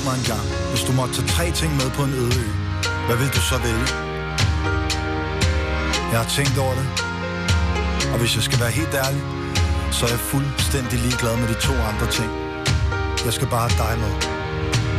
mig en gang. Hvis du måtte tage 3 ting med på en øde ø, hvad vil du så vælge? Jeg har tænkt over det. Og hvis jeg skal være helt ærlig, så er jeg fuldstændig ligeglad med de 2 andre ting. Jeg skal bare have dig med.